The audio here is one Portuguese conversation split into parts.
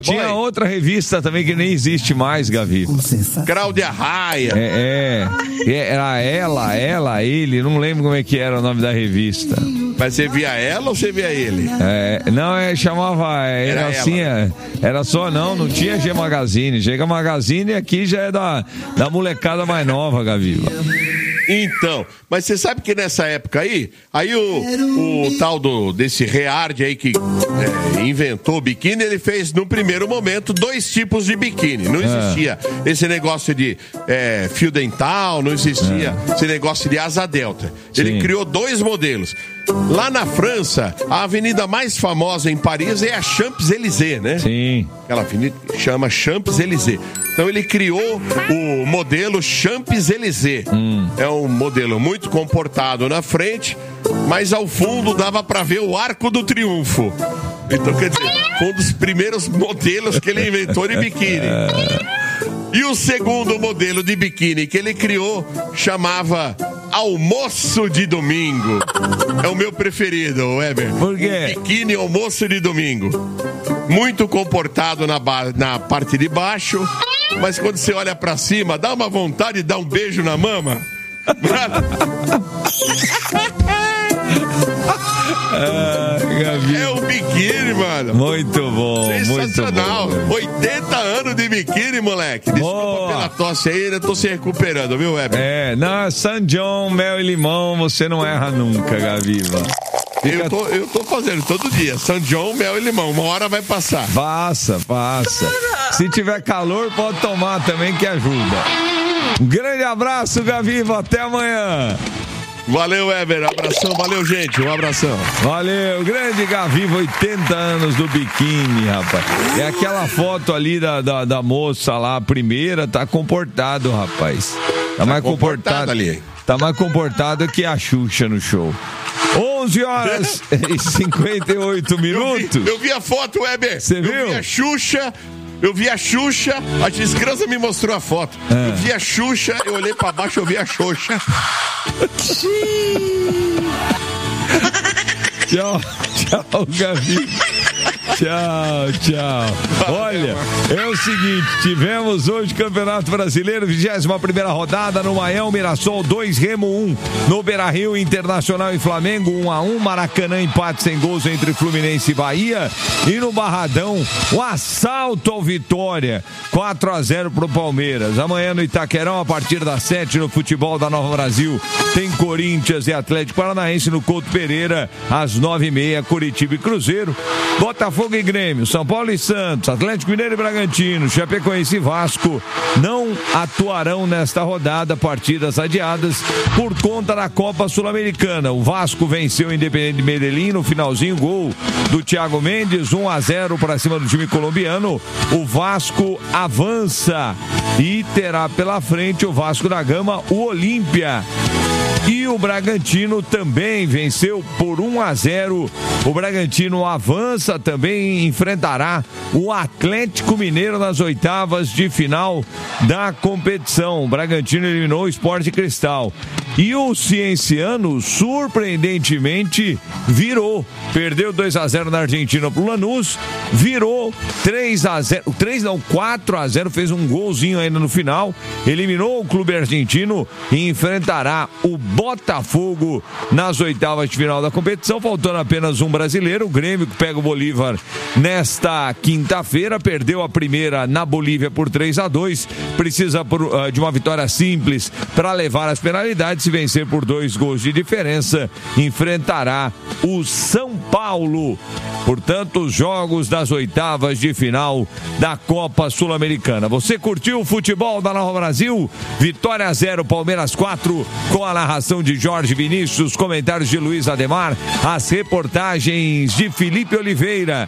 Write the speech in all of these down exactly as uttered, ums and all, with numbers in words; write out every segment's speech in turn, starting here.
Tinha Boy. outra revista também que nem existe mais, Gavi. Cláudia Raia. É, é, era ela, ela, ele, não lembro como é que era o nome da revista. Mas você via ela ou você via ele? É, não, é, chamava, era, era assim, é, era só, não, não tinha G Magazine. G Magazine aqui já é da, da molecada mais nova, Gavi. Então, mas você sabe que nessa época aí, aí o, o tal do, desse Reard aí que é, inventou o biquíni, ele fez no primeiro momento dois tipos de biquíni. Não existia é. esse negócio de é, fio dental, não existia é. esse negócio de asa delta. Sim. Ele criou dois modelos. Lá na França, a avenida mais famosa em Paris é a Champs-Élysées, né? Sim. Aquela avenida chama Champs-Élysées. Então ele criou o modelo Champs-Élysées. Hum. É um modelo muito comportado na frente, mas ao fundo dava pra ver o Arco do Triunfo. Então, quer dizer, foi um dos primeiros modelos que ele inventou de biquíni. E o segundo modelo de biquíni que ele criou chamava Almoço de Domingo. É o meu preferido, Weber. Por quê? O biquíni Almoço de Domingo. Muito comportado na, ba- na parte de baixo, mas quando você olha pra cima, dá uma vontade de dar um beijo na mama. Ah, é o biquíni, mano. Muito bom, sensacional. Muito bom. oitenta anos de biquíni, moleque. Desculpa oh. pela tosse aí, ainda tô se recuperando, viu, Weber? É, na San John, mel e limão, você não erra nunca, Gaviva. Fica... Eu, tô, eu tô fazendo todo dia. San John, mel e limão. Uma hora vai passar. Passa, passa. Se tiver calor, pode tomar também que ajuda. Um grande abraço, Gaviva. Até amanhã. Valeu, Weber. Abração. Valeu, gente. Um abração. Valeu. Grande Gaviva, oitenta anos do biquíni, rapaz. É aquela foto ali da, da, da moça lá, a primeira, tá comportado, rapaz. Tá, tá mais comportado, comportado ali. Tá mais comportado que a Xuxa no show. onze horas e cinquenta e oito minutos. Eu vi, eu vi a foto, Weber. Você viu? Eu vi a Xuxa. Eu vi a Xuxa, a desgraça me mostrou a foto. É. Eu vi a Xuxa, eu olhei pra baixo, eu vi a Xuxa. Tchau, tchau, Gavi. Tchau, tchau. Olha, é o seguinte, tivemos hoje Campeonato Brasileiro, vigésima primeira rodada no Maião, Mirassol dois, Remo um, no Beira-Rio, Internacional e Flamengo um a um, Maracanã empate sem gols entre Fluminense e Bahia, e no Barradão, um assalto ao Vitória, quatro a zero pro Palmeiras. Amanhã no Itaquerão, a partir das sete, no futebol da Nova Brasil, tem Corinthians e Atlético Paranaense no Couto Pereira, às nove e meia, Curitiba e Cruzeiro, Botafogo e Grêmio, São Paulo e Santos, Atlético Mineiro e Bragantino, Chapecoense e Vasco não atuarão nesta rodada, partidas adiadas por conta da Copa Sul-Americana. O Vasco venceu o Independiente Medellín no finalzinho, gol do Thiago Mendes, um a zero para cima do time colombiano. O Vasco avança e terá pela frente o Vasco da Gama, o Olímpia. E o Bragantino também venceu por um a zero. O Bragantino avança, também enfrentará o Atlético Mineiro nas oitavas de final da competição. O Bragantino eliminou o Sport Cristal. E o Cienciano, surpreendentemente, virou. Perdeu dois a zero na Argentina pro Lanús, virou três a zero, três não, quatro a zero, fez um golzinho ainda no final, eliminou o clube argentino e enfrentará o Botafogo nas oitavas de final da competição, faltando apenas um brasileiro. O Grêmio, que pega o Bolívar nesta quinta-feira, perdeu a primeira na Bolívia por três a dois, precisa por, uh, de uma vitória simples para levar as penalidades. Se vencer por dois gols de diferença, enfrentará o São Paulo. Portanto, os jogos das oitavas de final da Copa Sul-Americana. Você curtiu o futebol da Nova Brasil? Vitória zero, Palmeiras quatro, com a narração de Jorge Vinícius, comentários de Luiz Ademar, as reportagens de Felipe Oliveira,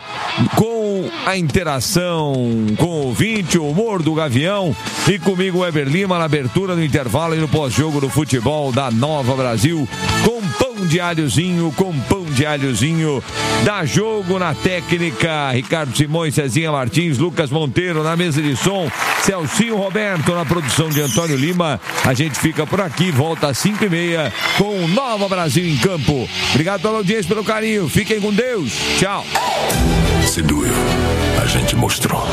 com a interação com o ouvinte, o humor do Gavião, e comigo, Weber Lima, na abertura do intervalo e no pós-jogo do futebol da Nova Brasil, com pão de alhozinho, com pão de alhozinho, dá jogo na técnica, Ricardo Simões, Cezinha Martins, Lucas Monteiro na mesa de som, Celcinho Roberto na produção de Antônio Lima. A gente fica por aqui, volta às cinco e meia com o Nova Brasil em campo. Obrigado pela audiência, pelo carinho, fiquem com Deus, tchau. Seduio. a gente mostrou.